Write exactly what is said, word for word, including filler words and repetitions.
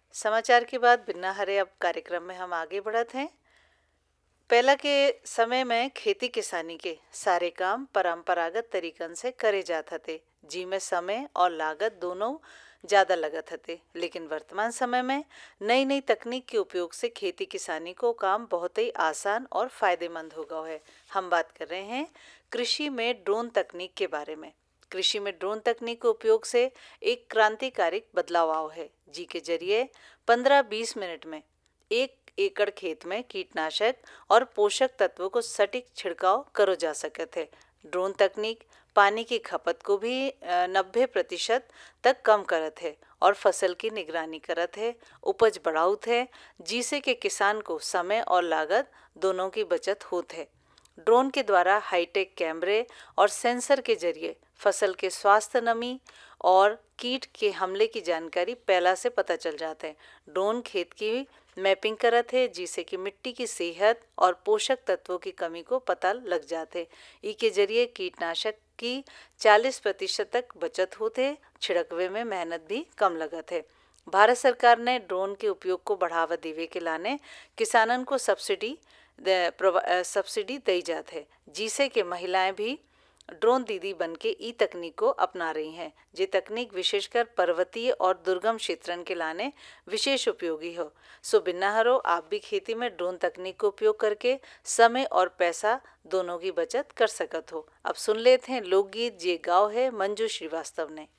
समाचार के बाद बिन्ना हरे अब कार्यक्रम में हम आगे बढ़त हैं। पहला के समय में खेती किसानी के सारे काम परंपरागत तरीकन से करे जात हते, जिमें समय और लागत दोनों ज्यादा लगत हते। लेकिन वर्तमान समय में नई नई तकनीक के उपयोग से खेती किसानी को काम बहुत ही आसान और फायदेमंद हो गया है। हम बात कर रहे हैं कृषि में ड्रोन तकनीक के बारे में। कृषि में ड्रोन तकनीक के उपयोग से एक क्रांतिकारी बदलाव आओ है, जी के जरिए पंद्रह बीस मिनट में एक एकड़ खेत में कीटनाशक और पोषक तत्वों को सटीक छिड़काव करो जा सके थे। ड्रोन तकनीक पानी की खपत को भी नब्बे प्रतिशत तक कम करत है और फसल की निगरानी करत है, उपज बढ़ाउत है, जिसे के किसान को समय और लागत दोनों की बचत होत है। ड्रोन के द्वारा हाईटेक कैमरे और सेंसर के जरिए फसल के स्वास्थ्य, नमी और कीट के हमले की जानकारी पहला से पता चल जाता है। ड्रोन खेत की मैपिंग करत है, जिससे कि मिट्टी की सेहत और पोषक तत्वों की कमी को पता लग जाते। ई के जरिए कीटनाशक की चालीस प्रतिशत तक बचत होते, छिड़कवे में मेहनत भी कम लगत है। भारत सरकार ने ड्रोन के उपयोग को बढ़ावा देवे के लाने किसानन को सब्सिडी सब्सिडी दी जात है, जिसे कि महिलाएं भी ड्रोन दीदी बन के ई तकनीक को अपना रही हैं। ये तकनीक विशेषकर पर्वतीय और दुर्गम क्षेत्रन के लाने विशेष उपयोगी हो। सो बिन्ना हरो, आप भी खेती में ड्रोन तकनीक को उपयोग करके समय और पैसा दोनों की बचत कर सकत हो। अब सुन लेते हैं लोकगीत जे गाओ है मंजू श्रीवास्तव ने।